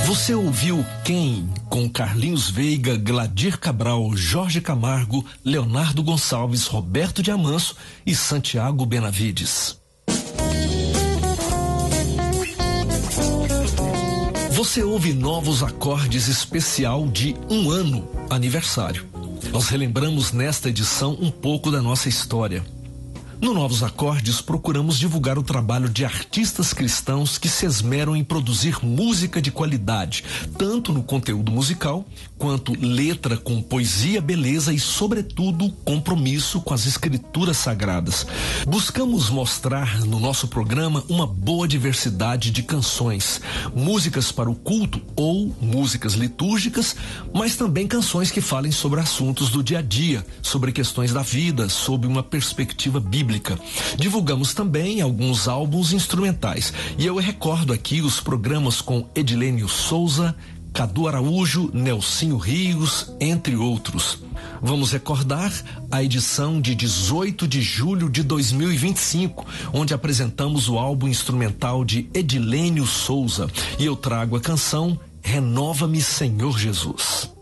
Você ouviu Quem? Com Carlinhos Veiga, Gladir Cabral, Jorge Camargo, Leonardo Gonçalves, Roberto de Amanso e Santiago Benavides. Você ouve Novos Acordes especial de 1 ano aniversário. Nós relembramos nesta edição um pouco da nossa história. No Novos Acordes, procuramos divulgar o trabalho de artistas cristãos que se esmeram em produzir música de qualidade, tanto no conteúdo musical, quanto letra com poesia, beleza e, sobretudo, compromisso com as escrituras sagradas. Buscamos mostrar no nosso programa uma boa diversidade de canções, músicas para o culto ou músicas litúrgicas, mas também canções que falem sobre assuntos do dia a dia, sobre questões da vida, sob uma perspectiva bíblica. Divulgamos também alguns álbuns instrumentais. E eu recordo aqui os programas com Edilênio Souza, Cadu Araújo, Nelsinho Rios, entre outros. Vamos recordar a edição de 18 de julho de 2025, onde apresentamos o álbum instrumental de Edilênio Souza. E eu trago a canção Renova-me, Senhor Jesus.